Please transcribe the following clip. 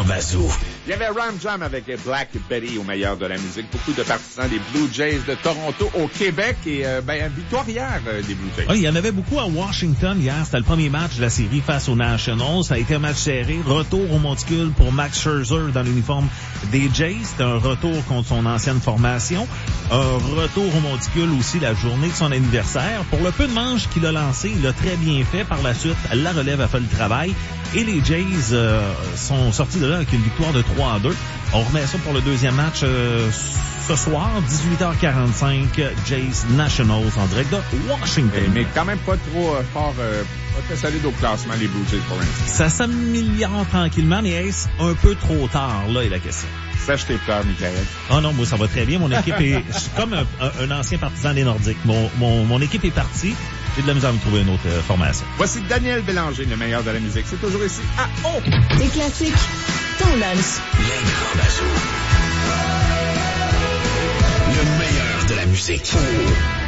Grand Bazou. Il y avait Ram Jam avec Black Betty au meilleur de la musique. Beaucoup de partisans des Blue Jays de Toronto au Québec et victoire hier des Blue Jays. Oui, il y en avait beaucoup à Washington hier. C'était le premier match de la série face aux Nationals. Ça a été un match serré. Retour au monticule pour Max Scherzer dans l'uniforme des Jays. C'était un retour contre son ancienne formation. Un retour au monticule aussi la journée de son anniversaire. Pour le peu de manches qu'il a lancé, il a très bien fait. Par la suite, la relève a fait le travail. Et les Jays sont sortis de là avec une victoire de 3-2. On remet ça pour le deuxième match ce soir, 18h45, Jays Nationals en direct de Washington. Mais quand même pas trop fort, pas très solide au classement, les Blue Jays pour l'instant. Ça s'améliore tranquillement, mais est-ce un peu trop tard, là, est la question. Sèche tes pleurs, Michael. Ah non, moi, ça va très bien. Mon équipe est... Je suis comme un ancien partisan des Nordiques. Mon équipe est partie. J'ai de la misère à me trouver une autre formation. Voici Daniel Bélanger, le meilleur de la musique. C'est toujours ici à O. Des classiques, ton dance. Les Grands Bazou. Le meilleur de la musique.